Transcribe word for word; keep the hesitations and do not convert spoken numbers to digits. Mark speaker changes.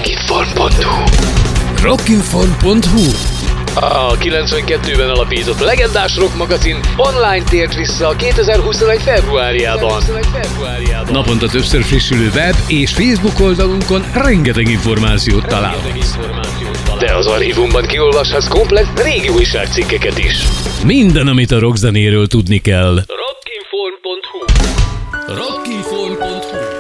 Speaker 1: Rockinform pont hu
Speaker 2: Rockinform pont hu
Speaker 1: A kilencvenkettőben alapított legendás rock magazin online tért vissza kétezer-huszonegy februárjában.
Speaker 2: Naponta többször frissülő web és Facebook oldalunkon rengeteg információt találhatsz.
Speaker 1: De az archívumban kiolvashatsz komplett régi újságcikkeket is.
Speaker 2: Minden, amit a rockzenéről tudni kell.